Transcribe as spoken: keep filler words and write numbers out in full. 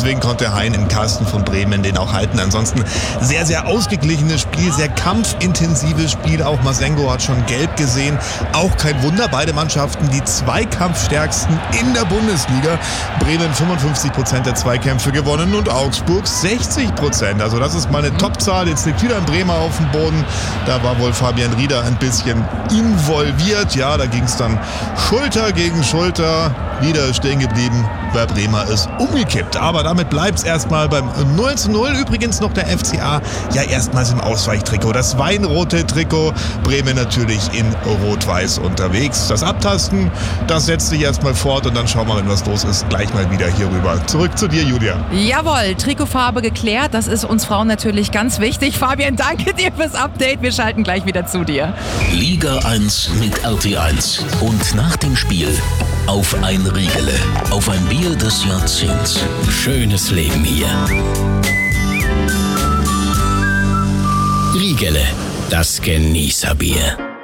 deswegen konnte Hein in Carsten von Bremen den auch halten. Ansonsten sehr, sehr ausgeglichenes Spiel, sehr kampfintensives Spiel. Auch Masengo hat schon gelb gesehen. Auch kein Wunder, beide Mannschaften die zweikampfstärksten in der Bundesliga. Bremen fünfundfünfzig Prozent der Zweikämpfe gewonnen und Augsburg sechzig Prozent. Also das ist mal eine Topzahl. Jetzt liegt wieder ein Bremer auf dem Boden. Da war wohl Fabian Rieder ein bisschen involviert. Ja, da ging es dann Schulter gegen Schulter. Rieder ist stehen geblieben. Bei Bremer ist umgekippt. Aber damit bleibt es erstmal beim null zu null. Übrigens noch der F C A ja erstmals im Ausweichtrikot. Das weinrote Trikot. Bremen natürlich in rot-weiß unterwegs. Das Abtasten, das setzt sich erstmal fort und dann schauen wir, wenn was los ist, gleich mal wieder hier rüber. Zurück zu dir, Julia. Jawohl, Trikotfarbe geklärt. Das ist uns Frauen natürlich ganz wichtig. Fabian, danke dir fürs Update. Wir schalten gleich wieder zu dir. Liga eins mit R T eins. Und nach dem Spiel auf ein Riegele. Auf ein Bier des Jahrzehnts. Schönes Leben hier. Riegele, das Genießerbier.